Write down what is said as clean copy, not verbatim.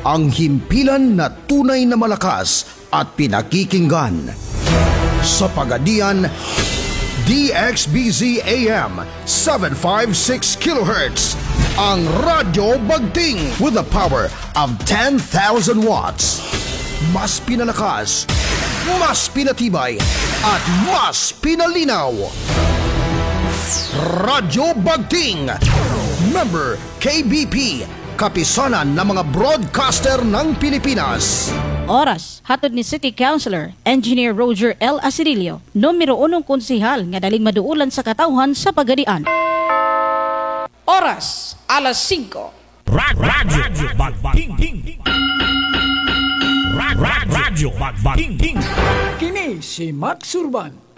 ang himpilan na tunay na malakas at pinakikinggan. Sa Pagadian, DXBZ AM 756 kHz, ang Radyo Bagting with the power of 10,000 watts. Mas pinalakas, mas pinatibay, at mas pinalinaw. Radyo Bagting, member KBP, kapisanan ng mga broadcaster ng Pilipinas. Oras, hatod ni City Councilor, Engineer Roger L. Asirilio, numero 1 konsihal nga daling maduulan sa katawhan sa Pagadian. Oras, alas 5. Radyo Bagting. Radyo Bagting. Kini si Max Urban